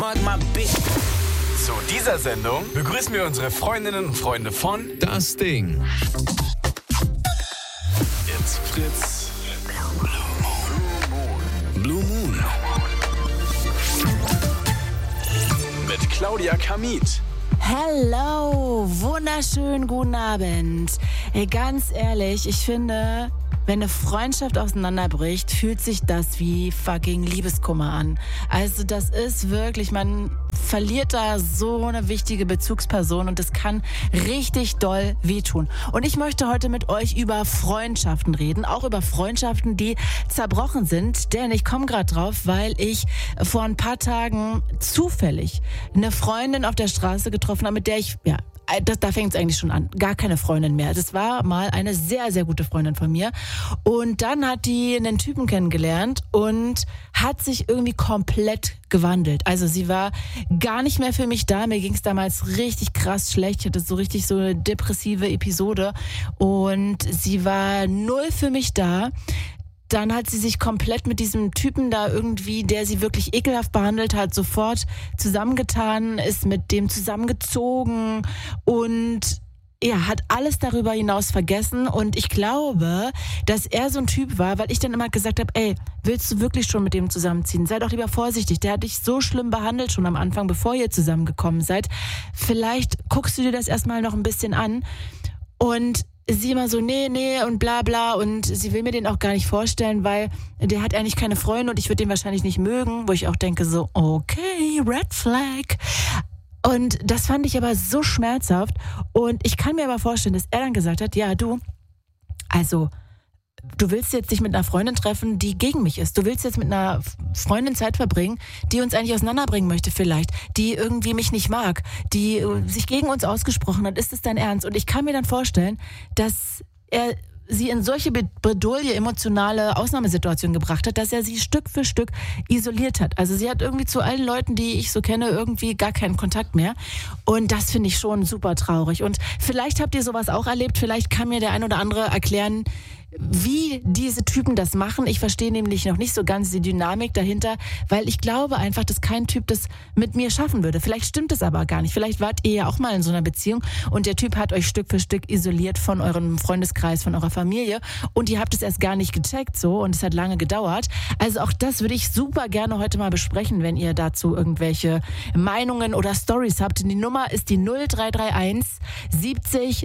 Zu dieser Sendung begrüßen wir unsere Freundinnen und Freunde von Das Ding. It's Fritz. Blue Moon. Mit Claudia Kamit. Hello, wunderschönen guten Abend. Ganz ehrlich, ich finde, wenn eine Freundschaft auseinanderbricht, fühlt sich das wie fucking Liebeskummer an. Also das ist wirklich, man verliert da so eine wichtige Bezugsperson und das kann richtig doll wehtun. Und ich möchte heute mit euch über Freundschaften reden, auch über Freundschaften, die zerbrochen sind. Denn ich komme gerade drauf, weil ich vor ein paar Tagen zufällig eine Freundin auf der Straße getroffen habe, mit der ich, da fängt es eigentlich schon an. Gar keine Freundin mehr. Das war mal eine sehr, sehr gute Freundin von mir. Und dann hat die einen Typen kennengelernt und hat sich irgendwie komplett gewandelt. Also sie war gar nicht mehr für mich da. Mir ging es damals richtig krass schlecht. Ich hatte so eine depressive Episode. Und sie war null für mich da. Dann hat sie sich komplett mit diesem Typen da irgendwie, der sie wirklich ekelhaft behandelt hat, sofort zusammengetan, ist mit dem zusammengezogen und hat alles darüber hinaus vergessen. Und ich glaube, dass er so ein Typ war, weil ich dann immer gesagt habe, ey, willst du wirklich schon mit dem zusammenziehen? Sei doch lieber vorsichtig. Der hat dich so schlimm behandelt schon am Anfang, bevor ihr zusammengekommen seid. Vielleicht guckst du dir das erstmal noch ein bisschen an. Und sie immer so, nee und bla bla und sie will mir den auch gar nicht vorstellen, weil der hat eigentlich keine Freunde und ich würde den wahrscheinlich nicht mögen, wo ich auch denke so, okay, Red Flag. Und das fand ich aber so schmerzhaft und ich kann mir aber vorstellen, dass er dann gesagt hat, ja du willst jetzt dich mit einer Freundin treffen, die gegen mich ist. Du willst jetzt mit einer Freundin Zeit verbringen, die uns eigentlich auseinanderbringen möchte vielleicht, die irgendwie mich nicht mag, die sich gegen uns ausgesprochen hat. Ist es dein Ernst? Und ich kann mir dann vorstellen, dass er sie in solche Bredouille, emotionale Ausnahmesituationen gebracht hat, dass er sie Stück für Stück isoliert hat. Also sie hat irgendwie zu allen Leuten, die ich so kenne, irgendwie gar keinen Kontakt mehr. Und das finde ich schon super traurig. Und vielleicht habt ihr sowas auch erlebt, vielleicht kann mir der ein oder andere erklären, wie diese Typen das machen. Ich verstehe nämlich noch nicht so ganz die Dynamik dahinter, weil ich glaube einfach, dass kein Typ das mit mir schaffen würde. Vielleicht stimmt es aber gar nicht. Vielleicht wart ihr ja auch mal in so einer Beziehung und der Typ hat euch Stück für Stück isoliert von eurem Freundeskreis, von eurer Familie und ihr habt es erst gar nicht gecheckt so und es hat lange gedauert. Also auch das würde ich super gerne heute mal besprechen, wenn ihr dazu irgendwelche Meinungen oder Stories habt. Die Nummer ist die 0331 70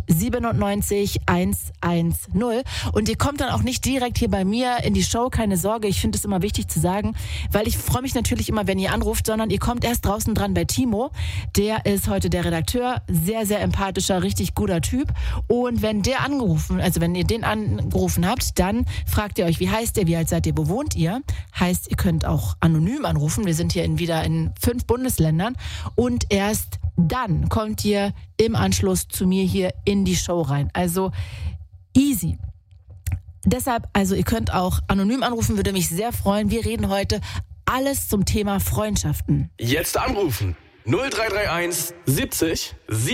97 110 und ihr kommt dann auch nicht direkt hier bei mir in die Show, keine Sorge, ich finde es immer wichtig zu sagen, weil ich freue mich natürlich immer, wenn ihr anruft, sondern ihr kommt erst draußen dran bei Timo, der ist heute der Redakteur, sehr, sehr empathischer, richtig guter Typ und wenn ihr den angerufen habt, dann fragt ihr euch, wie heißt der, wie alt seid ihr, wo wohnt ihr? Heißt, ihr könnt auch anonym anrufen, wir sind hier wieder in 5 Bundesländern und erst dann kommt ihr im Anschluss zu mir hier in die Show rein, also easy. Deshalb, ihr könnt auch anonym anrufen, würde mich sehr freuen. Wir reden heute alles zum Thema Freundschaften. Jetzt anrufen. 0331 70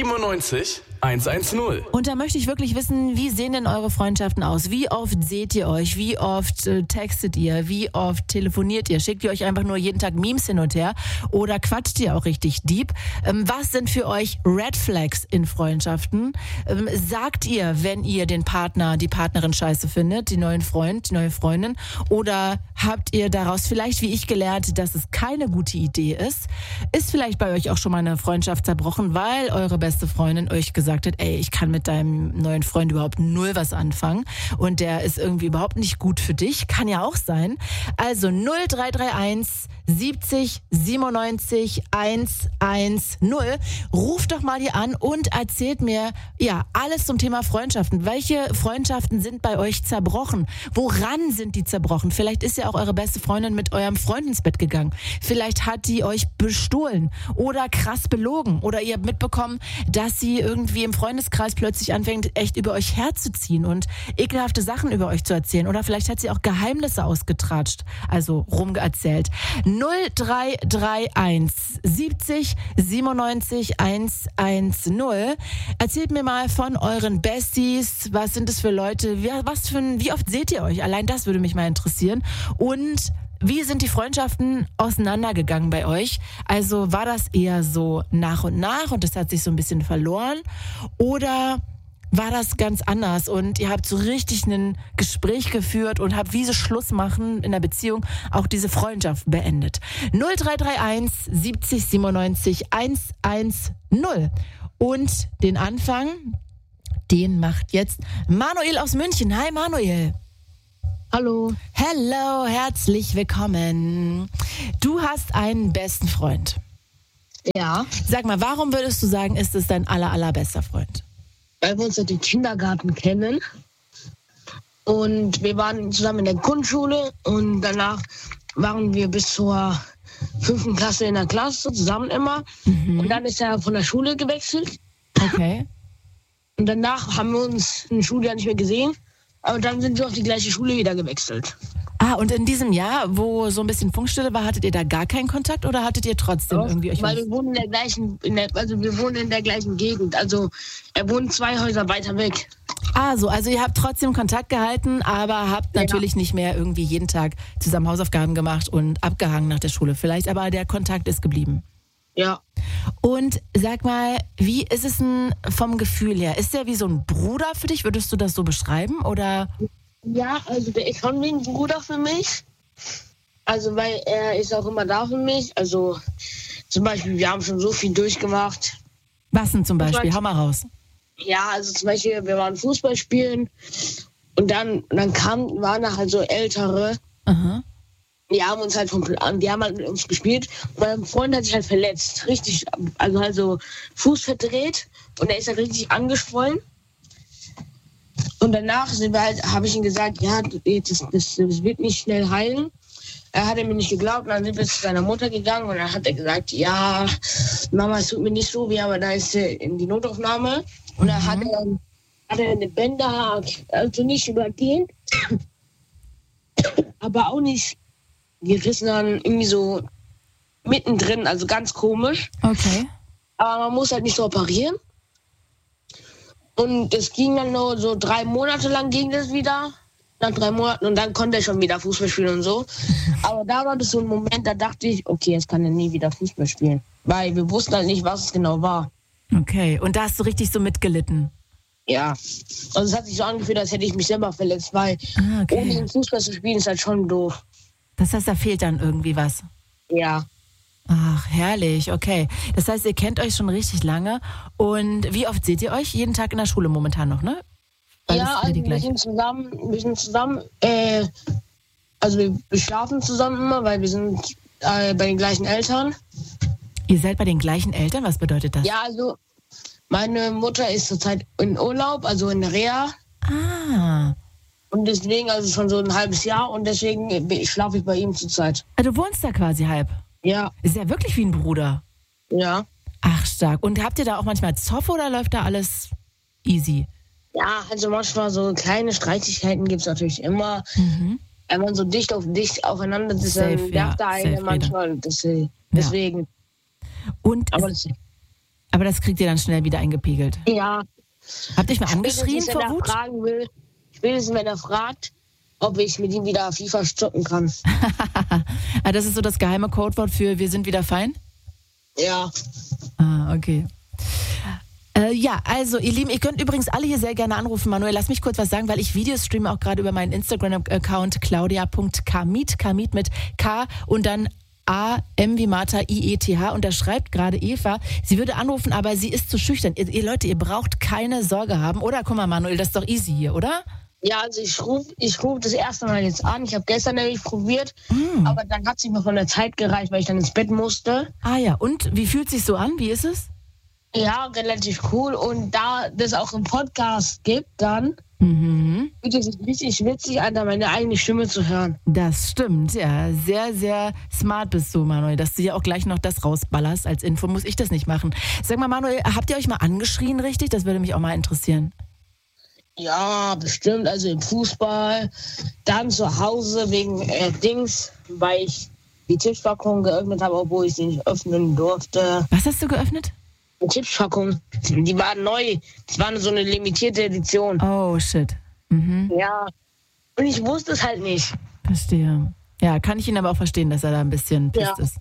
97 110. Und da möchte ich wirklich wissen, wie sehen denn eure Freundschaften aus? Wie oft seht ihr euch? Wie oft textet ihr? Wie oft telefoniert ihr? Schickt ihr euch einfach nur jeden Tag Memes hin und her? Oder quatscht ihr auch richtig deep? Was sind für euch Red Flags in Freundschaften? Sagt ihr, wenn ihr den Partner, die Partnerin scheiße findet, die neuen Freund, die neue Freundin? Oder habt ihr daraus vielleicht, wie ich gelernt, dass es keine gute Idee ist? Ist vielleicht bei euch auch schon mal eine Freundschaft zerbrochen, weil eure beste Freundin euch gesagt hat, ey, ich kann mit deinem neuen Freund überhaupt null was anfangen und der ist irgendwie überhaupt nicht gut für dich. Kann ja auch sein. Also 0331 70 97 110. Ruft doch mal hier an und erzählt mir, alles zum Thema Freundschaften. Welche Freundschaften sind bei euch zerbrochen? Woran sind die zerbrochen? Vielleicht ist ja auch eure beste Freundin mit eurem Freund ins Bett gegangen. Vielleicht hat die euch bestohlen oder krass belogen oder ihr habt mitbekommen, dass sie irgendwie im Freundeskreis plötzlich anfängt, echt über euch herzuziehen und ekelhafte Sachen über euch zu erzählen. Oder vielleicht hat sie auch Geheimnisse ausgetratscht, also rumgeerzählt. 0331 70 97 110. Erzählt mir mal von euren Besties. Was sind es für Leute? Wie oft seht ihr euch? Allein das würde mich mal interessieren. Und wie sind die Freundschaften auseinandergegangen bei euch? Also war das eher so nach und nach und das hat sich so ein bisschen verloren? Oder war das ganz anders und ihr habt so richtig ein Gespräch geführt und habt wie so Schluss machen in der Beziehung auch diese Freundschaft beendet? 0331 70 97 110. Und den Anfang, den macht jetzt Manuel aus München. Hi Manuel. Hallo. Hello, herzlich willkommen. Du hast einen besten Freund. Ja. Sag mal, warum würdest du sagen, ist es dein allerbester Freund? Weil wir uns seit dem Kindergarten kennen. Und wir waren zusammen in der Grundschule und danach waren wir bis zur 5. Klasse in der Klasse, zusammen immer. Und dann ist er von der Schule gewechselt. Okay. Und danach haben wir uns ein Schuljahr nicht mehr gesehen. Aber dann sind wir auf die gleiche Schule wieder gewechselt. Ah, und in diesem Jahr, wo so ein bisschen Funkstille war, hattet ihr da gar keinen Kontakt oder hattet ihr trotzdem irgendwie euch Weil wir wohnen wir wohnen in der gleichen Gegend. Also er wohnt 2 Häuser weiter weg. Also ihr habt trotzdem Kontakt gehalten, aber habt natürlich nicht mehr irgendwie jeden Tag zusammen Hausaufgaben gemacht und abgehangen nach der Schule vielleicht, aber der Kontakt ist geblieben. Ja. Und sag mal, wie ist es denn vom Gefühl her? Ist der wie so ein Bruder für dich? Würdest du das so beschreiben oder? Ja, also der ist schon wie ein Bruder für mich. Also weil er ist auch immer da für mich. Also zum Beispiel, wir haben schon so viel durchgemacht. Was denn zum Beispiel? Hau mal raus. Ja, also zum Beispiel, wir waren Fußball spielen und dann waren da halt so Ältere. Aha. Die haben halt mit uns gespielt. Und mein Freund hat sich halt verletzt. Richtig, also Fuß verdreht und er ist halt richtig angeschwollen. Und danach habe ich ihm gesagt, ja, das wird nicht schnell heilen. Er hat mir nicht geglaubt und dann sind wir zu seiner Mutter gegangen und dann hat er gesagt, ja, Mama, es tut mir nicht so weh, aber da ist er in die Notaufnahme. Und dann hat er eine Bänder, also nicht übergehend, aber auch nicht gerissen, dann irgendwie so mittendrin, also ganz komisch. Okay. Aber man muss halt nicht so operieren. Und es ging dann nur so 3 Monate lang ging das wieder. Nach 3 Monaten und dann konnte er schon wieder Fußball spielen und so. Aber da war das so ein Moment, da dachte ich, okay, jetzt kann er nie wieder Fußball spielen. Weil wir wussten halt nicht, was es genau war. Okay, und da hast du richtig so mitgelitten? Ja. Also es hat sich so angefühlt, als hätte ich mich selber verletzt, weil ohne den Fußball zu spielen ist halt schon doof. Das heißt, da fehlt dann irgendwie was? Ja. Ach, herrlich, okay. Das heißt, ihr kennt euch schon richtig lange. Und wie oft seht ihr euch? Jeden Tag in der Schule momentan noch, ne? Ja, also wir sind zusammen, also wir schlafen zusammen immer, weil wir sind bei den gleichen Eltern. Ihr seid bei den gleichen Eltern? Was bedeutet das? Ja, also meine Mutter ist zurzeit in Urlaub, also in der Reha. Ah. Und deswegen, also schon so ein halbes Jahr und deswegen schlafe ich bei ihm zurzeit. Du wohnst da quasi halb? Ja. Ist ja wirklich wie ein Bruder. Ja. Ach, stark. Und habt ihr da auch manchmal Zoff oder läuft da alles easy? Ja, also manchmal so kleine Streitigkeiten gibt es natürlich immer. Wenn man so dicht auf dicht aufeinander ist, dann nervt da eine manchmal. Deswegen. Und aber das kriegt ihr dann schnell wieder eingepegelt? Ja. Habt ihr euch mal angeschrien vor Wut? Spätestens wenn er fragt, ob ich mit ihm wieder FIFA stoppen kann. Das ist so das geheime Codewort für wir sind wieder fein? Ja. Ah, okay. Ja, also ihr Lieben, ihr könnt übrigens alle hier sehr gerne anrufen. Manuel, lass mich kurz was sagen, weil ich Videos streame auch gerade über meinen Instagram-Account claudia.kamit, Kamit mit K und dann A-M wie Martha, I-E-T-H und da schreibt gerade Eva, sie würde anrufen, aber sie ist zu schüchtern. Ihr Leute, ihr braucht keine Sorge haben, oder? Guck mal, Manuel, das ist doch easy hier, oder? Ja, also ich ruf das erste Mal jetzt an. Ich habe gestern nämlich probiert, aber dann hat es mir von der Zeit gereicht, weil ich dann ins Bett musste. Ah ja, und wie fühlt es sich so an? Wie ist es? Ja, relativ cool. Und da das auch im Podcast gibt, dann fühlt es sich richtig witzig an, da meine eigene Stimme zu hören. Das stimmt, ja. Sehr, sehr smart bist du, Manuel, dass du ja auch gleich noch das rausballerst. Als Info muss ich das nicht machen. Sag mal, Manuel, habt ihr euch mal angeschrien, richtig? Das würde mich auch mal interessieren. Ja, bestimmt. Also im Fußball, dann zu Hause wegen weil ich die Chipspackung geöffnet habe, obwohl ich sie nicht öffnen durfte. Was hast du geöffnet? Die Chipspackung, die war neu. Das war so eine limitierte Edition. Oh, shit. Ja, und ich wusste es halt nicht. Verstehe. Ja, kann ich ihn aber auch verstehen, dass er da ein bisschen pisst ist.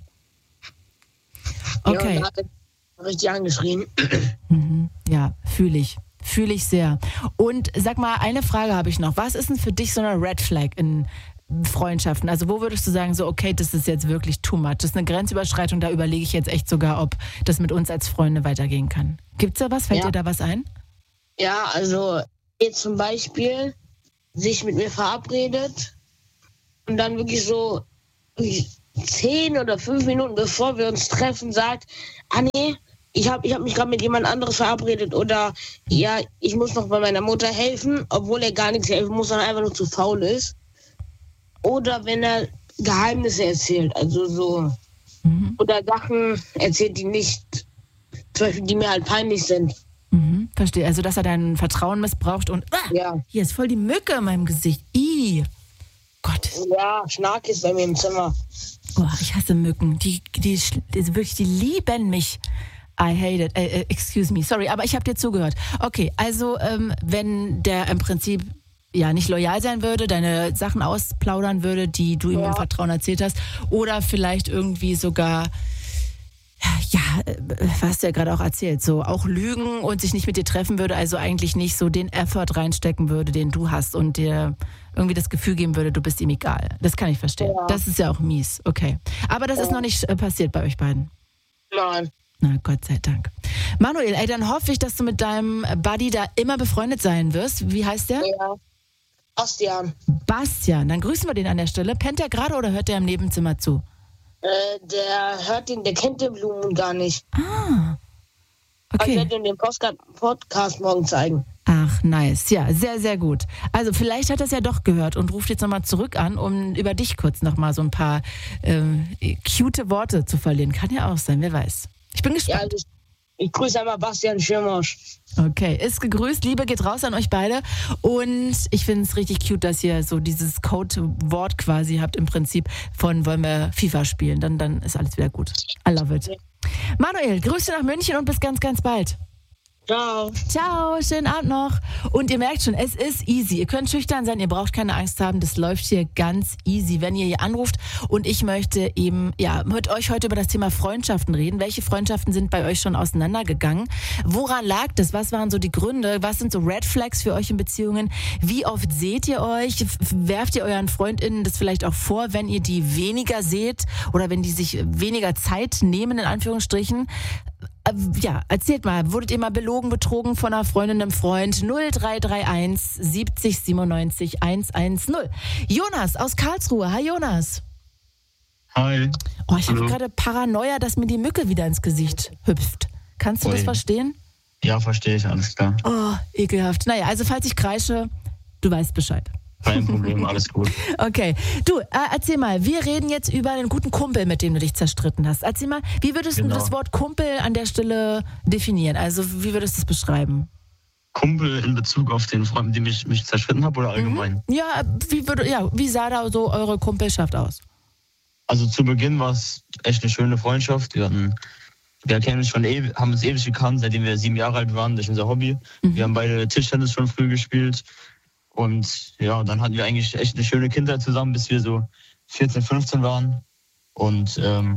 Okay. Ja, und da hat er richtig angeschrien. Ja, fühle ich. Fühle ich sehr. Und sag mal, eine Frage habe ich noch. Was ist denn für dich so eine Red Flag in Freundschaften? Also wo würdest du sagen, so okay, das ist jetzt wirklich too much. Das ist eine Grenzüberschreitung, da überlege ich jetzt echt sogar, ob das mit uns als Freunde weitergehen kann. Gibt's da was? Fällt dir da was ein? Ja, also jetzt zum Beispiel sich mit mir verabredet und dann wirklich so 10 oder 5 Minuten bevor wir uns treffen sagt, nee, ich hab mich gerade mit jemand anderes verabredet oder ja, ich muss noch bei meiner Mutter helfen, obwohl er gar nichts helfen muss, sondern einfach nur zu faul ist. Oder wenn er Geheimnisse erzählt, also so. Oder Sachen erzählt, die nicht, zum Beispiel, die mir halt peinlich sind. Verstehe. Also, dass er dein Vertrauen missbraucht und hier ist voll die Mücke in meinem Gesicht. Gott. Ja, Schnark ist bei mir im Zimmer. Oh, ich hasse Mücken. Die wirklich, die lieben mich. I hate it. Excuse me. Sorry, aber ich habe dir zugehört. Okay, also wenn der im Prinzip nicht loyal sein würde, deine Sachen ausplaudern würde, die du ihm im Vertrauen erzählt hast, oder vielleicht irgendwie sogar, was hast du ja gerade auch erzählt, so auch lügen und sich nicht mit dir treffen würde, also eigentlich nicht so den Effort reinstecken würde, den du hast und dir irgendwie das Gefühl geben würde, du bist ihm egal. Das kann ich verstehen. Ja. Das ist ja auch mies. Okay. Aber das ist noch nicht passiert bei euch beiden? Nein. Na, Gott sei Dank. Manuel, dann hoffe ich, dass du mit deinem Buddy da immer befreundet sein wirst. Wie heißt der? Ja. Bastian, dann grüßen wir den an der Stelle. Pennt er gerade oder hört er im Nebenzimmer zu? Der kennt den Blumen gar nicht. Ah, okay. Ich werde ihm den Podcast morgen zeigen. Ach, nice. Ja, sehr, sehr gut. Also vielleicht hat er es ja doch gehört und ruft jetzt nochmal zurück an, um über dich kurz nochmal so ein paar cute Worte zu verlieren. Kann ja auch sein, wer weiß. Ich bin gespannt. Ja, also ich grüße einmal Bastian Schirmosch. Okay, ist gegrüßt. Liebe geht raus an euch beide. Und ich finde es richtig cute, dass ihr so dieses Codewort quasi habt im Prinzip von wollen wir FIFA spielen. Dann ist alles wieder gut. I love it. Manuel, Grüße nach München und bis ganz, ganz bald. Ciao. Ciao, schönen Abend noch. Und ihr merkt schon, es ist easy. Ihr könnt schüchtern sein, ihr braucht keine Angst haben. Das läuft hier ganz easy, wenn ihr hier anruft. Und ich möchte eben mit euch heute über das Thema Freundschaften reden. Welche Freundschaften sind bei euch schon auseinandergegangen? Woran lag das? Was waren so die Gründe? Was sind so Red Flags für euch in Beziehungen? Wie oft seht ihr euch? Werft ihr euren FreundInnen das vielleicht auch vor, wenn ihr die weniger seht oder wenn die sich weniger Zeit nehmen, in Anführungsstrichen? Erzählt mal, wurdet ihr mal belogen, betrogen von einer Freundin, einem Freund? 0331 70 97 110. Jonas aus Karlsruhe. Hi Jonas. Hi. Oh, ich habe gerade Paranoia, dass mir die Mücke wieder ins Gesicht hüpft. Kannst du das verstehen? Ja, verstehe ich, alles klar. Oh, ekelhaft. Naja, also falls ich kreische, du weißt Bescheid. Kein Problem, alles gut. Okay. Du, erzähl mal, wir reden jetzt über einen guten Kumpel, mit dem du dich zerstritten hast. Erzähl mal, wie würdest du das Wort Kumpel an der Stelle definieren? Also, wie würdest du es beschreiben? Kumpel in Bezug auf den Freund, mit dem ich mich zerstritten habe, oder allgemein? Ja, wie sah da so eure Kumpelschaft aus? Also, zu Beginn war es echt eine schöne Freundschaft. Wir kennen uns schon haben uns ewig gekannt, seitdem wir 7 Jahre alt waren, durch unser Hobby. Wir haben beide Tischtennis schon früh gespielt. Und ja, dann hatten wir eigentlich echt eine schöne Kindheit zusammen, bis wir so 14, 15 waren. Und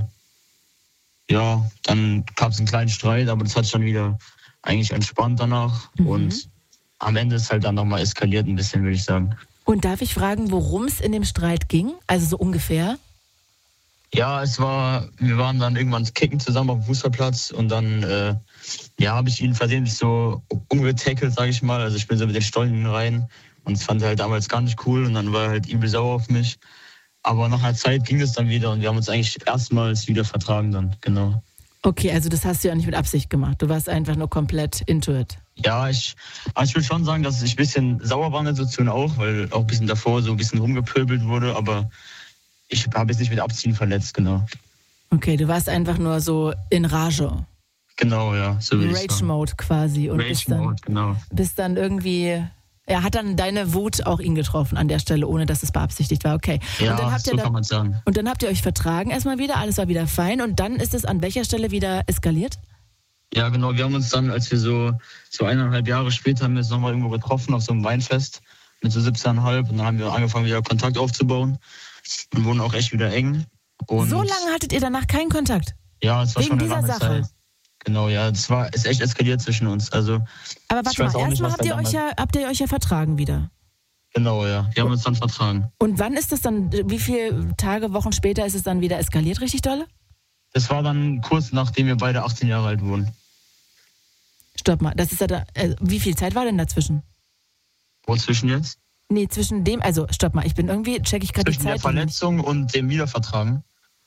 dann gab es einen kleinen Streit, aber das hat schon wieder eigentlich entspannt danach. Und am Ende ist halt dann nochmal eskaliert ein bisschen, würde ich sagen. Und darf ich fragen, worum es in dem Streit ging? Also so ungefähr? Ja, wir waren dann irgendwann kicken zusammen auf dem Fußballplatz und dann habe ich ihn versehentlich so umgetackelt, sage ich mal. Also ich bin so mit den Stollen rein. Und das fand er halt damals gar nicht cool und dann war er halt übel sauer auf mich. Aber nach einer Zeit ging es dann wieder und wir haben uns eigentlich erstmals wieder vertragen dann, genau. Okay, also das hast du ja nicht mit Absicht gemacht. Du warst einfach nur komplett into it. Ja, ich würde schon sagen, dass ich ein bisschen sauer war in der Situation auch, weil auch ein bisschen davor so ein bisschen rumgepöbelt wurde, aber ich habe jetzt nicht mit Absicht verletzt, genau. Okay, du warst einfach nur so in Rage. Genau, ja. So Rage-Mode quasi. Und Rage-Mode, genau. Bist dann irgendwie... Er hat dann deine Wut auch ihn getroffen an der Stelle, ohne dass es beabsichtigt war. Okay. Ja, und dann so kann man sagen. Und dann habt ihr euch vertragen erstmal wieder, alles war wieder fein und dann ist es an welcher Stelle wieder eskaliert? Ja, genau. Wir haben uns dann, als wir so 1,5 Jahre später, haben wir uns nochmal irgendwo getroffen auf so einem Weinfest mit so 17,5 und dann haben wir angefangen, wieder Kontakt aufzubauen. und wurden auch echt wieder eng. Und So lange hattet ihr danach keinen Kontakt? ja, es war Wegen schon eine dieser lange Sache? Zeit. Genau, ja, ist echt eskaliert zwischen uns. Also, Aber ich warte weiß mal, auch nicht, erstmal was da habt ihr euch ja vertragen wieder. genau, ja. Wir haben uns dann vertragen. Und wann ist das dann, wie viele Tage, Wochen später ist es dann wieder eskaliert, richtig dolle? Das war dann kurz nachdem wir beide 18 Jahre alt wurden. Stopp mal, das ist ja da, wie viel Zeit war denn dazwischen? Wo zwischen jetzt? Nee, zwischen dem, also stopp mal, check ich gerade die Zwischen der Zeit. Verletzung und dem Wiedervertragen.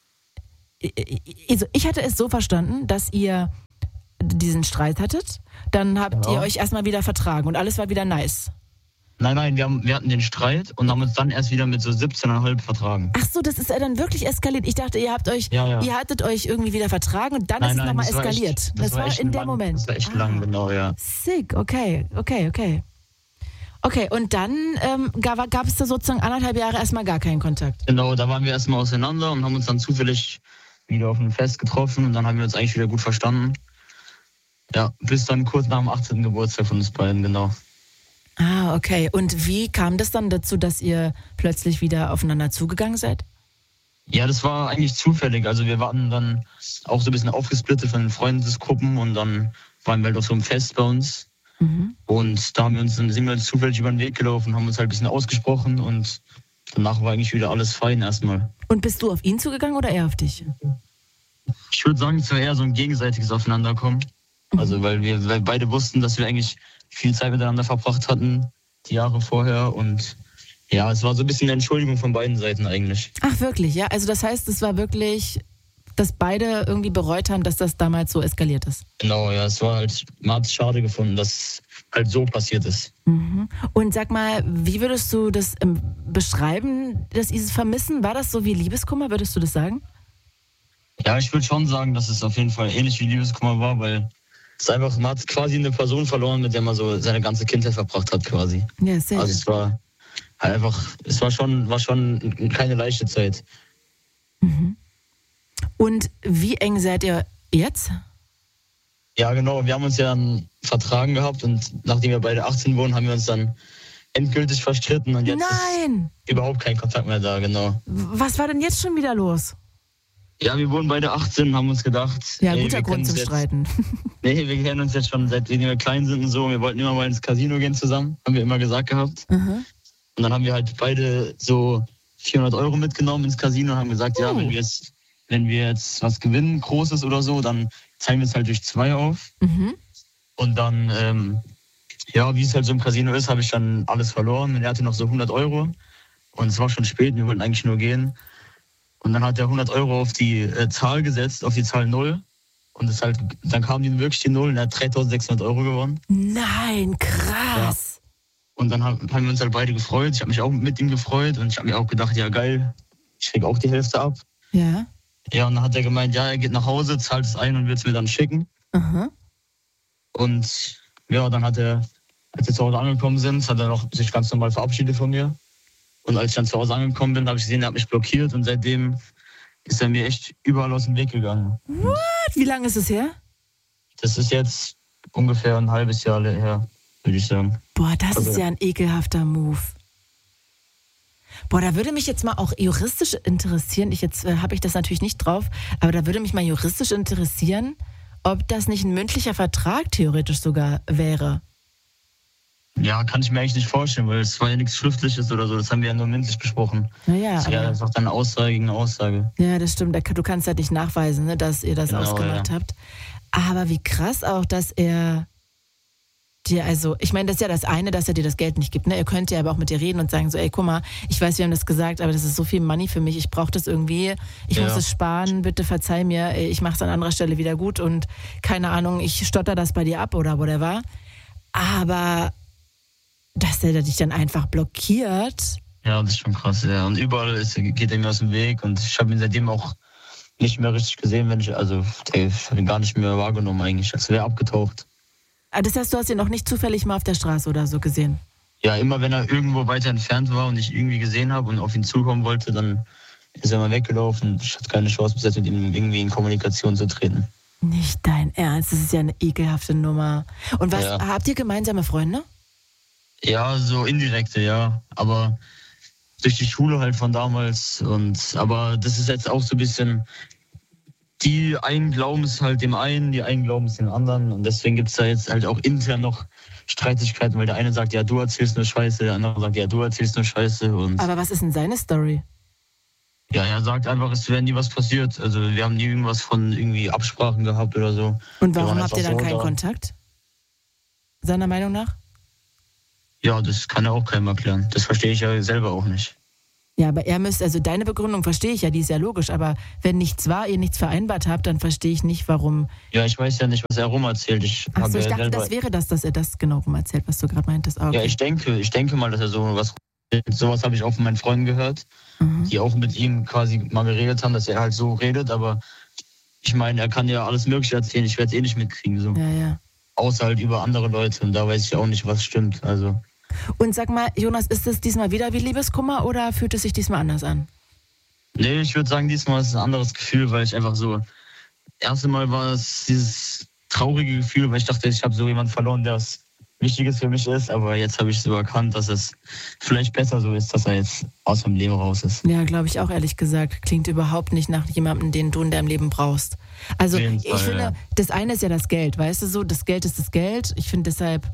Also ich hatte es so verstanden, dass ihr diesen Streit hattet, dann habt Ja. ihr euch erstmal wieder vertragen und alles war wieder nice. Nein, wir hatten den Streit und haben uns dann erst wieder mit so 17,5 vertragen. Ach so, das ist ja dann wirklich eskaliert. Ich dachte, ihr hattet euch irgendwie wieder vertragen und dann ist es nochmal eskaliert. Das war echt in dem lang. Moment. Das war echt lang, genau, ja. Sick, okay. Okay, und dann gab es da sozusagen 1,5 Jahre erstmal gar keinen Kontakt. Genau, da waren wir erstmal auseinander und haben uns dann zufällig wieder auf einem Fest getroffen und dann haben wir uns eigentlich wieder gut verstanden. Ja, bis dann kurz nach dem 18. Geburtstag von uns beiden, genau. Ah, okay. Und wie kam das dann dazu, dass ihr plötzlich wieder aufeinander zugegangen seid? Ja, das war eigentlich zufällig. Also wir waren dann auch so ein bisschen aufgesplittet von den Freundesgruppen und dann waren wir halt auf so einem Fest bei uns. Und da sind wir uns zufällig über den Weg gelaufen, haben uns halt ein bisschen ausgesprochen und danach war eigentlich wieder alles fein erstmal. Und bist du auf ihn zugegangen oder er auf dich? Ich würde sagen, es war eher so ein gegenseitiges Aufeinanderkommen. Also weil wir beide wussten, dass wir eigentlich viel Zeit miteinander verbracht hatten, die Jahre vorher. Und ja, es war so ein bisschen eine Entschuldigung von beiden Seiten eigentlich. Ach wirklich, ja? Also das heißt, es war wirklich, dass beide irgendwie bereut haben, dass das damals so eskaliert ist. Genau, ja, man hat es schade gefunden, dass es halt so passiert ist. Und sag mal, wie würdest du das beschreiben, dieses Vermissen? War das so wie Liebeskummer, würdest du das sagen? Ja, ich würde schon sagen, dass es auf jeden Fall ähnlich wie Liebeskummer war, weil man hat quasi eine Person verloren, mit der man so seine ganze Kindheit verbracht hat quasi. Ja, sehr. Also es war halt einfach, es war schon keine leichte Zeit. Und wie eng seid ihr jetzt? Ja, genau, wir haben uns ja dann vertragen gehabt und nachdem wir beide 18 wurden, haben wir uns dann endgültig verstritten und jetzt Nein! ist überhaupt kein Kontakt mehr da, genau. Was war denn jetzt schon wieder los? Ja, wir wurden beide 18 und haben uns gedacht... Ja, ey, guter wir Grund können zum jetzt- Streiten. Nee, wir kennen uns jetzt schon seitdem wir klein sind und so. Wir wollten immer mal ins Casino gehen zusammen, haben wir immer gesagt gehabt. Und dann haben wir halt beide so 400 € mitgenommen ins Casino und haben gesagt, ja, wenn wir jetzt was gewinnen, Großes oder so, dann teilen wir es halt durch 2 auf. Und dann, wie es halt so im Casino ist, habe ich dann alles verloren. Und er hatte noch so 100 €. Und es war schon spät, wir wollten eigentlich nur gehen. Und dann hat er 100 € auf die Zahl gesetzt, auf die Zahl 0. Und dann kam die wirklich die 0 und er hat 3.600 € gewonnen. Nein, krass. Und dann haben wir uns halt beide gefreut. Ich habe mich auch mit ihm gefreut und ich habe mir auch gedacht, ja geil, ich krieg auch die Hälfte ab. Ja. Ja, und dann hat er gemeint, ja, er geht nach Hause, zahlt es ein und wird es mir dann schicken. Und ja, dann hat er, als wir zu Hause angekommen sind, hat er noch sich ganz normal verabschiedet von mir. Und als ich dann zu Hause angekommen bin, habe ich gesehen, er hat mich blockiert und seitdem ist er mir echt überall aus dem Weg gegangen. Wie lange ist es her? Das ist jetzt ungefähr ein halbes Jahr her, würde ich sagen. Boah, das ist ja ein ekelhafter Move. Boah, da würde mich jetzt mal auch juristisch interessieren, jetzt habe ich das natürlich nicht drauf, aber da würde mich mal juristisch interessieren, ob das nicht ein mündlicher Vertrag theoretisch sogar wäre. Ja, kann ich mir eigentlich nicht vorstellen, weil es war ja nichts Schriftliches oder so, das haben wir ja nur mündlich besprochen. Naja, Das ist ja einfach dann Aussage gegen Aussage. Ja, das stimmt. Du kannst halt nicht nachweisen, ne, dass ihr das Genau, ausgemacht ja. habt. Aber wie krass auch, dass er dir, also, ich meine, das ist ja das eine, dass er dir das Geld nicht gibt. Ne? Er könnte ja aber auch mit dir reden und sagen so, ey, guck mal, ich weiß, wir haben das gesagt, aber das ist so viel Money für mich. Ich brauche das irgendwie. Ich muss es sparen. Bitte verzeih mir. Ey, ich mache es an anderer Stelle wieder gut und keine Ahnung, ich stotter das bei dir ab oder whatever. Aber dass der dich dann einfach blockiert. Ja, das ist schon krass, ja. Und überall geht er mir aus dem Weg und ich habe ihn seitdem auch nicht mehr richtig gesehen, ich habe ihn gar nicht mehr wahrgenommen eigentlich, als wäre er abgetaucht. Das heißt, du hast ihn noch nicht zufällig mal auf der Straße oder so gesehen? Ja, immer wenn er irgendwo weiter entfernt war und ich irgendwie gesehen habe und auf ihn zukommen wollte, dann ist er mal weggelaufen. Ich hatte keine Chance bis jetzt mit ihm irgendwie in Kommunikation zu treten. Nicht dein Ernst, das ist ja eine ekelhafte Nummer. Und was, habt ihr gemeinsame Freunde? Ja, so indirekte, ja. Aber durch die Schule halt von damals. Aber das ist jetzt auch so ein bisschen, die einen glauben es halt dem einen, die einen glauben es dem anderen. Und deswegen gibt es da jetzt halt auch intern noch Streitigkeiten, weil der eine sagt, ja, du erzählst nur Scheiße, der andere sagt, ja, du erzählst nur Scheiße. Aber was ist denn seine Story? Ja, er sagt einfach, es wäre nie was passiert. Also wir haben nie irgendwas von irgendwie Absprachen gehabt oder so. Und warum habt ihr dann keinen Kontakt? Seiner Meinung nach? Ja, das kann er auch keinem erklären. Das verstehe ich ja selber auch nicht. Ja, aber also deine Begründung verstehe ich ja, die ist ja logisch, aber wenn nichts war, ihr nichts vereinbart habt, dann verstehe ich nicht, warum... Ja, ich weiß ja nicht, was er rum erzählt. Ich dachte, das wäre das, dass er das genau rum erzählt, was du gerade meintest. Okay. Ja, ich denke mal, dass er sowas habe ich auch von meinen Freunden gehört, die auch mit ihm quasi mal geredet haben, dass er halt so redet, aber ich meine, er kann ja alles Mögliche erzählen, ich werde es eh nicht mitkriegen, so. Ja. Außer halt über andere Leute und da weiß ich auch nicht, was stimmt, also... Und sag mal, Jonas, ist es diesmal wieder wie Liebeskummer oder fühlt es sich diesmal anders an? Nee, ich würde sagen, diesmal ist es ein anderes Gefühl, weil ich einfach so... Erste Mal war es dieses traurige Gefühl, weil ich dachte, ich habe so jemanden verloren, der was Wichtiges für mich ist. Aber jetzt habe ich so erkannt, dass es vielleicht besser so ist, dass er jetzt aus meinem Leben raus ist. Ja, glaube ich auch, ehrlich gesagt. Klingt überhaupt nicht nach jemandem, den du in deinem Leben brauchst. Also ich finde, das eine ist ja das Geld, weißt du so? Das Geld ist das Geld. Ich finde deshalb...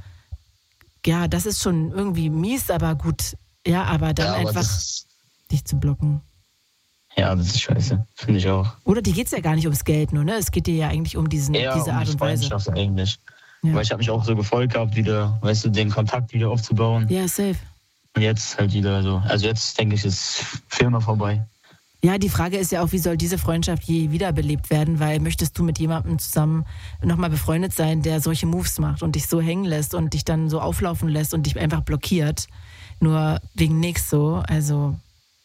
Ja, das ist schon irgendwie mies, aber gut. Ja, aber dann einfach dich zu blocken. Ja, das ist scheiße. Finde ich auch. Oder dir geht es ja gar nicht ums Geld nur, ne? Es geht dir ja eigentlich um diese Art und Weise. Ja, eigentlich. Ja. Weil ich habe mich auch so gefolgt gehabt, wieder, weißt du, den Kontakt wieder aufzubauen. Ja, safe. Und jetzt halt wieder so. Also jetzt denke ich, ist für immer vorbei. Ja, die Frage ist ja auch, wie soll diese Freundschaft je wiederbelebt werden, weil möchtest du mit jemandem zusammen nochmal befreundet sein, der solche Moves macht und dich so hängen lässt und dich dann so auflaufen lässt und dich einfach blockiert, nur wegen nichts so, also...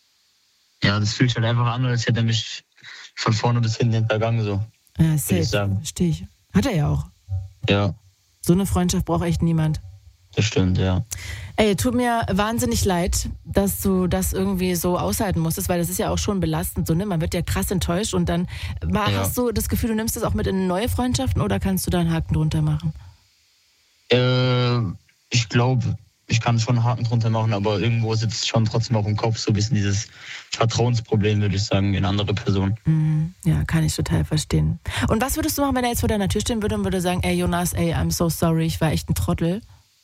Ja, das fühlt sich halt einfach an, als hätte er mich von vorne bis hinten hintergangen, so. Ja, safe, verstehe ich. Hat er ja auch. Ja. So eine Freundschaft braucht echt niemand. Das stimmt, ja. Ey, tut mir wahnsinnig leid, dass du das irgendwie so aushalten musstest, weil das ist ja auch schon belastend, so, ne? Man wird ja krass enttäuscht und dann hast du das Gefühl, du nimmst das auch mit in neue Freundschaften oder kannst du da einen Haken drunter machen? Ich glaube, ich kann schon einen Haken drunter machen, aber irgendwo sitzt schon trotzdem auch im Kopf so ein bisschen dieses Vertrauensproblem, würde ich sagen, in andere Personen. Ja, kann ich total verstehen. Und was würdest du machen, wenn er jetzt vor deiner Tür stehen würde und würde sagen, ey Jonas, I'm so sorry, ich war echt ein Trottel?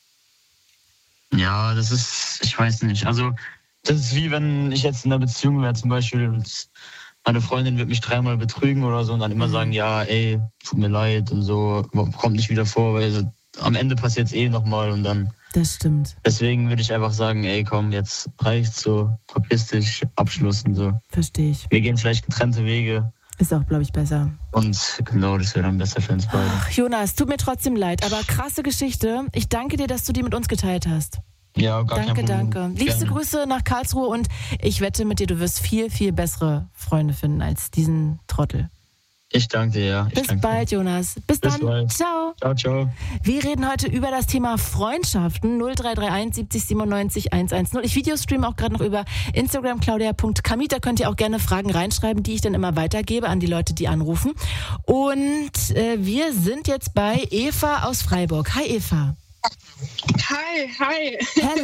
Ja, das ist, ich weiß nicht. Also, das ist wie wenn ich jetzt in einer Beziehung wäre zum Beispiel und meine Freundin wird mich 3-mal betrügen oder so und dann immer sagen, ja, ey, tut mir leid und so, kommt nicht wieder vor, weil so, am Ende passiert es eh nochmal und dann... Das stimmt. Deswegen würde ich einfach sagen, ey, komm, jetzt reicht's so, verpiss dich, Abschluss und so. Verstehe ich. Wir gehen vielleicht getrennte Wege. Ist auch, glaube ich, besser. Und genau, das wäre dann besser für uns beide. Ach, Jonas, tut mir trotzdem leid, aber krasse Geschichte. Ich danke dir, dass du die mit uns geteilt hast. Ja, gar kein Problem. Danke. Liebste Grüße nach Karlsruhe und ich wette mit dir, du wirst viel, viel bessere Freunde finden als diesen Trottel. Ich danke dir, ja. Bis bald, Jonas. Bis dann. Bald. Ciao. Ciao, ciao. Wir reden heute über das Thema Freundschaften. 0331 70 97 110. Ich videostreame auch gerade noch über Instagram, claudia.kamit. Da könnt ihr auch gerne Fragen reinschreiben, die ich dann immer weitergebe an die Leute, die anrufen. Und wir sind jetzt bei Eva aus Freiburg. Hi, Eva. Hi.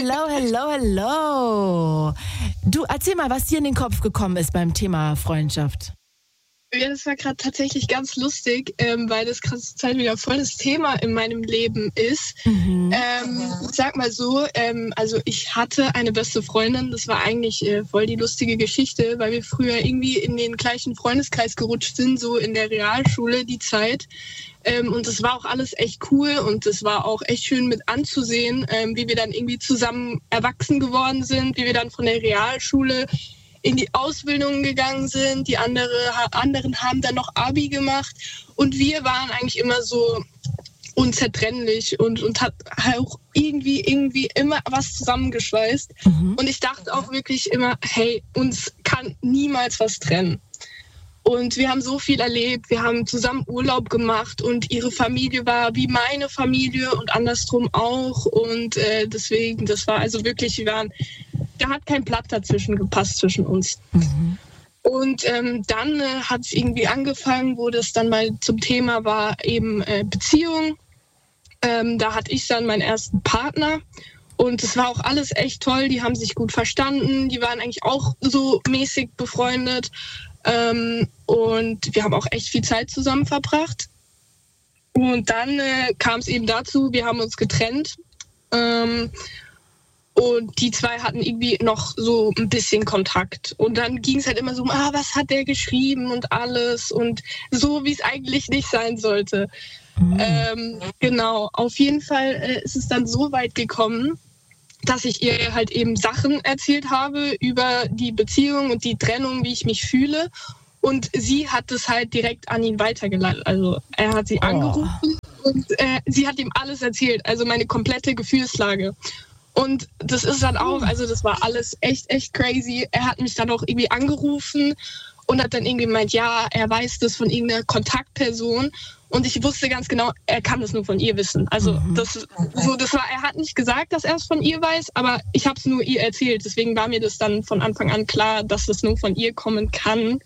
Hello. Du, erzähl mal, was dir in den Kopf gekommen ist beim Thema Freundschaft. Ja, das war gerade tatsächlich ganz lustig, weil das gerade zur Zeit wieder voll das Thema in meinem Leben ist. Sag mal so, also ich hatte eine beste Freundin, das war eigentlich voll die lustige Geschichte, weil wir früher irgendwie in den gleichen Freundeskreis gerutscht sind, so in der Realschule die Zeit. Und das war auch alles echt cool und das war auch echt schön mit anzusehen, wie wir dann irgendwie zusammen erwachsen geworden sind, wie wir dann von der Realschule in die Ausbildung gegangen sind, die anderen haben dann noch Abi gemacht und wir waren eigentlich immer so unzertrennlich und hat auch irgendwie immer was zusammengeschweißt. Und ich dachte auch wirklich immer, hey, uns kann niemals was trennen. Und wir haben so viel erlebt, wir haben zusammen Urlaub gemacht und ihre Familie war wie meine Familie und andersrum auch. Und deswegen, das war also wirklich, da hat kein Blatt dazwischen gepasst zwischen uns. Und dann hat es irgendwie angefangen, wo das dann mal zum Thema war, eben Beziehung. Da hatte ich dann meinen ersten Partner. Und es war auch alles echt toll. Die haben sich gut verstanden. Die waren eigentlich auch so mäßig befreundet. Und wir haben auch echt viel Zeit zusammen verbracht. Und dann kam es eben dazu, wir haben uns getrennt. Und die zwei hatten irgendwie noch so ein bisschen Kontakt. Und dann ging es halt immer so, was hat der geschrieben und alles. Und so, wie es eigentlich nicht sein sollte. Genau, auf jeden Fall ist es dann so weit gekommen, dass ich ihr halt eben Sachen erzählt habe über die Beziehung und die Trennung, wie ich mich fühle. Und sie hat es halt direkt an ihn weitergeleitet. Also er hat sie angerufen und sie hat ihm alles erzählt, also meine komplette Gefühlslage. Und das ist dann auch, also das war alles echt crazy. Er hat mich dann auch irgendwie angerufen und hat dann irgendwie gemeint, ja, er weiß das von irgendeiner Kontaktperson. Und ich wusste ganz genau, er kann das nur von ihr wissen. Also er hat nicht gesagt, dass er es von ihr weiß, aber ich habe es nur ihr erzählt. Deswegen war mir das dann von Anfang an klar, dass es nur von ihr kommen kann.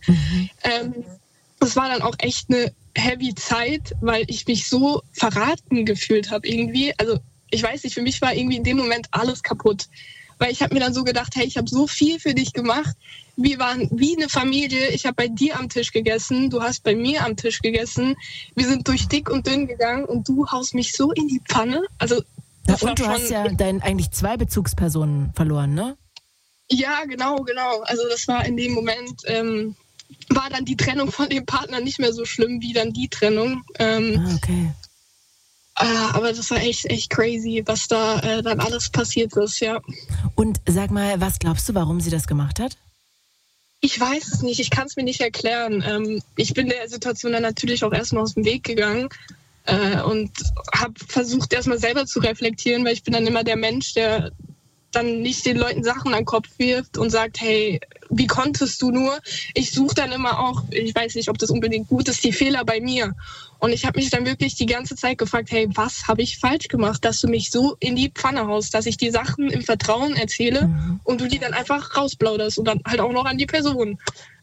Das war dann auch echt eine heavy Zeit, weil ich mich so verraten gefühlt habe irgendwie. Also ich weiß nicht, für mich war irgendwie in dem Moment alles kaputt. Weil ich habe mir dann so gedacht, hey, ich habe so viel für dich gemacht. Wir waren wie eine Familie. Ich habe bei dir am Tisch gegessen, du hast bei mir am Tisch gegessen. Wir sind durch dick und dünn gegangen und du haust mich so in die Pfanne. Also, und du hast ja eigentlich 2 Bezugspersonen verloren, ne? Ja, genau. Also das war in dem Moment, war dann die Trennung von dem Partner nicht mehr so schlimm wie dann die Trennung. Okay. Aber das war echt crazy, was da dann alles passiert ist, ja. Und sag mal, was glaubst du, warum sie das gemacht hat? Ich weiß es nicht, ich kann es mir nicht erklären. Ich bin der Situation dann natürlich auch erstmal aus dem Weg gegangen und habe versucht, erstmal selber zu reflektieren, weil ich bin dann immer der Mensch, der dann nicht den Leuten Sachen an den Kopf wirft und sagt, hey, wie konntest du nur? Ich suche dann immer auch, ich weiß nicht, ob das unbedingt gut ist, die Fehler bei mir. Und ich habe mich dann wirklich die ganze Zeit gefragt, hey, was habe ich falsch gemacht, dass du mich so in die Pfanne haust, dass ich die Sachen im Vertrauen erzähle und du die dann einfach rausplauderst und dann halt auch noch an die Person.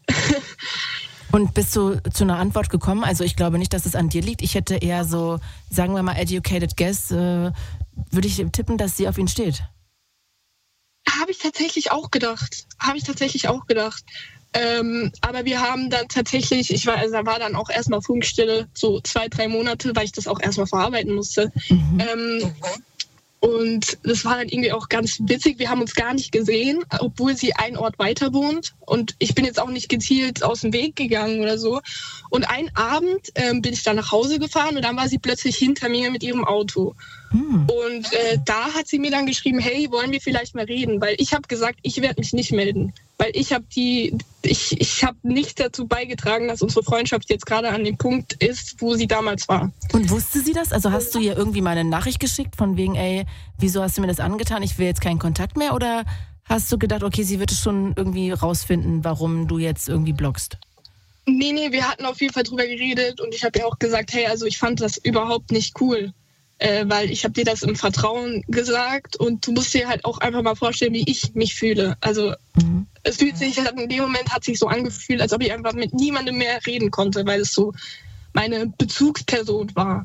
Und bist du zu einer Antwort gekommen? Also ich glaube nicht, dass es an dir liegt. Ich hätte eher so, sagen wir mal, educated guess, würde ich tippen, dass sie auf ihn steht. Habe ich tatsächlich auch gedacht. Aber wir haben dann tatsächlich, da war dann auch erstmal Funkstille, so 2-3 Monate, weil ich das auch erstmal verarbeiten musste. Und das war dann irgendwie auch ganz witzig. Wir haben uns gar nicht gesehen, obwohl sie einen Ort weiter wohnt. Und ich bin jetzt auch nicht gezielt aus dem Weg gegangen oder so. Und einen Abend bin ich dann nach Hause gefahren und dann war sie plötzlich hinter mir mit ihrem Auto. Und da hat sie mir dann geschrieben, hey, wollen wir vielleicht mal reden? Weil ich habe gesagt, ich werde mich nicht melden. Weil ich habe nicht dazu beigetragen, dass unsere Freundschaft jetzt gerade an dem Punkt ist, wo sie damals war. Und wusste sie das? Also hast du ihr irgendwie mal eine Nachricht geschickt von wegen, ey, wieso hast du mir das angetan? Ich will jetzt keinen Kontakt mehr. Oder hast du gedacht, okay, sie wird es schon irgendwie rausfinden, warum du jetzt irgendwie blockst? Nee, wir hatten auf jeden Fall drüber geredet und ich habe ihr auch gesagt, hey, also ich fand das überhaupt nicht cool. Weil ich habe dir das im Vertrauen gesagt und du musst dir halt auch einfach mal vorstellen, wie ich mich fühle. Also es fühlt sich, in dem Moment hat sich so angefühlt, als ob ich einfach mit niemandem mehr reden konnte, weil es so meine Bezugsperson war.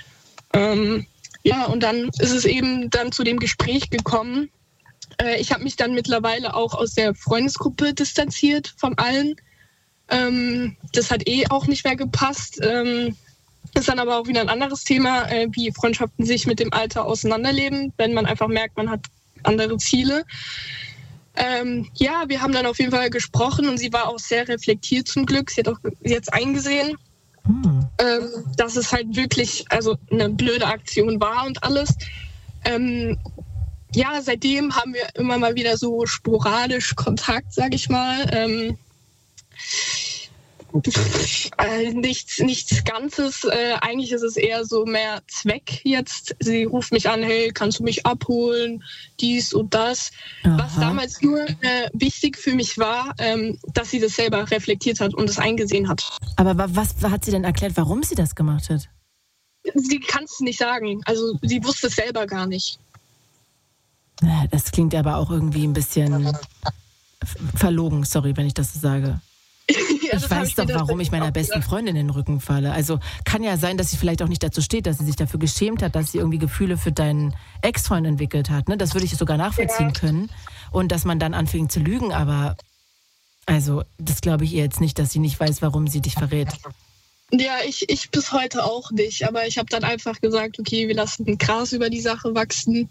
Und dann ist es eben dann zu dem Gespräch gekommen. Ich habe mich dann mittlerweile auch aus der Freundesgruppe distanziert von allen. Das hat auch nicht mehr gepasst. Ist dann aber auch wieder ein anderes Thema, wie Freundschaften sich mit dem Alter auseinanderleben, wenn man einfach merkt, man hat andere Ziele. Wir haben dann auf jeden Fall gesprochen und sie war auch sehr reflektiert zum Glück. Sie hat auch jetzt eingesehen, dass es halt wirklich eine blöde Aktion war und alles. Seitdem haben wir immer mal wieder so sporadisch Kontakt, sag ich mal. Nichts Ganzes. Eigentlich ist es eher so mehr Zweck jetzt. Sie ruft mich an, hey, kannst du mich abholen? Dies und das. Aha. Was damals nur wichtig für mich war, dass sie das selber reflektiert hat und es eingesehen hat. Aber was hat sie denn erklärt, warum sie das gemacht hat? Sie kann es nicht sagen. Also sie wusste es selber gar nicht. Das klingt aber auch irgendwie ein bisschen verlogen, sorry, wenn ich das so sage. Ja, ich weiß doch, warum ich meiner besten Freundin in den Rücken falle. Also kann ja sein, dass sie vielleicht auch nicht dazu steht, dass sie sich dafür geschämt hat, dass sie irgendwie Gefühle für deinen Ex-Freund entwickelt hat. Ne? Das würde ich sogar nachvollziehen können. Und dass man dann anfängt zu lügen, aber also das glaube ich ihr jetzt nicht, dass sie nicht weiß, warum sie dich verrät. Ja, ich bis heute auch nicht. Aber ich habe dann einfach gesagt, okay, wir lassen Gras über die Sache wachsen.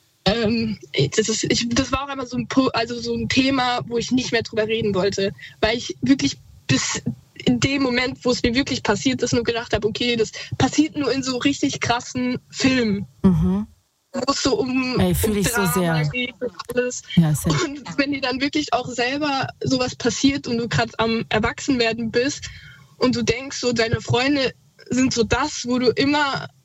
Das war auch einmal so ein Thema, wo ich nicht mehr drüber reden wollte. Weil ich wirklich bis in dem Moment, wo es mir wirklich passiert ist, nur gedacht habe, okay, das passiert nur in so richtig krassen Filmen. Mhm. Wo es so um fühle ich Drama so sehr. geht und alles. Ja, und wenn dir dann wirklich auch selber sowas passiert und du gerade am Erwachsenwerden bist und du denkst, so deine Freunde sind so das, wo du immer